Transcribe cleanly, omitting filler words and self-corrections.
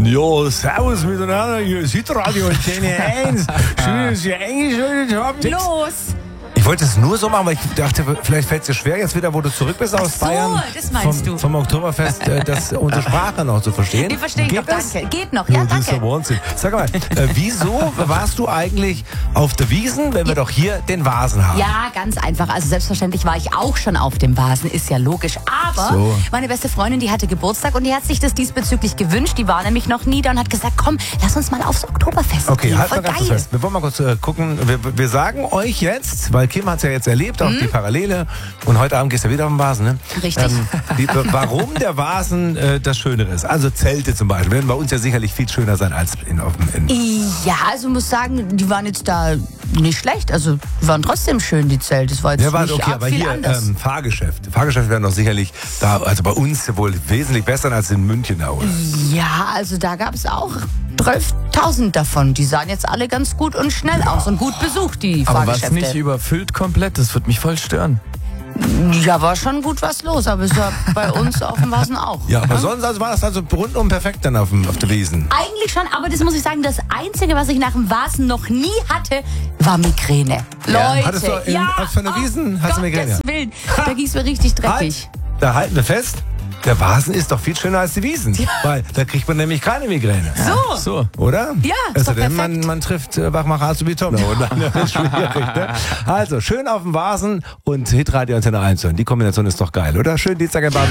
Jo, servus miteinander, hier ist Hitradio Antenne 1. Schön, dass ihr eingeschaltet habt. Los! Ich wollte es nur so machen, weil ich dachte, vielleicht fällt es dir schwer, jetzt wieder, wo du zurück bist aus so, Bayern. das meinst du. Vom Oktoberfest, unsere Sprache noch zu verstehen. Die verstehe ich Geht noch, das? danke. Geht noch, ja, Das ist danke. der Wahnsinn. Sag mal, wieso warst du eigentlich auf der Wiesn, wenn wir doch hier den Vasen haben? Ja, ganz einfach. Also selbstverständlich war ich auch schon auf dem Vasen, ist ja logisch. Aber So. meine beste Freundin, die hatte Geburtstag und die hat sich das diesbezüglich gewünscht. Die war nämlich noch nie da und hat gesagt, komm, lass uns mal aufs Oktoberfest Okay, gehen. halt Voll mal ganz kurz geil. fest. Wir wollen mal kurz gucken. Wir sagen euch jetzt, weil Kim hat es ja jetzt erlebt, auch die Parallele. Und heute Abend gehst du wieder auf den Vasen, ne? Richtig. Warum der Vasen das Schönere ist. Also Zelte zum Beispiel werden bei uns ja sicherlich viel schöner sein als in. Ja, also muss sagen, die waren jetzt da nicht schlecht. Also die waren trotzdem schön, die Zelte. Das war jetzt Ja, war nicht okay, arg aber viel hier anders. Fahrgeschäft. Fahrgeschäft werden doch sicherlich da, also bei uns wohl wesentlich besser als in München, oder? Ja, also da gab es auch 12.000 davon. Die sahen jetzt alle ganz gut und schnell aus und gut besucht, die Aber was Fahrgeschäfte. nicht überfüllt komplett, das wird mich voll stören. Ja, war schon gut was los, aber es war bei uns auf dem Vasen auch. Ja, aber sonst war das also rundum perfekt dann auf der Wiesn. Eigentlich schon, aber das muss ich sagen, das Einzige, was ich nach dem Vasen noch nie hatte, war Migräne. Ja. Leute, Hattest du auf einer Wiesn hast du Migräne? Gottes Willen, da ging es mir richtig dreckig. Halt, da halten wir fest. Der Vasen ist doch viel schöner als die Wiesn. Weil da kriegt man nämlich keine Migräne. So. Oder? Ja, ist Also doch denn perfekt. man trifft Wachmacher Azubi Tom. Und dann ist es schwierig, ne? Also, schön auf dem Vasen und Hitradio Antenne 1 hören. Die Kombination ist doch geil, oder? Schön Dienstag in Baden.